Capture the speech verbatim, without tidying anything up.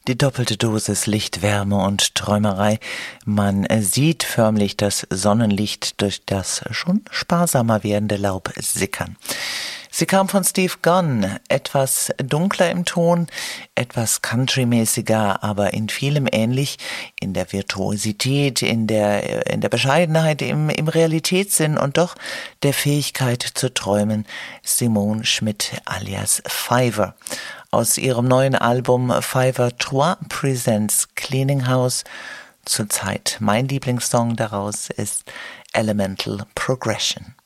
Die doppelte Dosis Licht, Wärme und Träumerei. Man sieht förmlich das Sonnenlicht durch das schon sparsamer werdende Laub sickern. Sie kam von Steve Gunn, etwas dunkler im Ton, etwas countrymäßiger, aber in vielem ähnlich, in der Virtuosität, in der, in der Bescheidenheit, im, im Realitätssinn und doch der Fähigkeit zu träumen. Simone Schmidt alias Fiverr. Aus ihrem neuen Album Fiverr Trois Presents Cleaning House. Zurzeit mein Lieblingssong daraus ist Elemental Progression.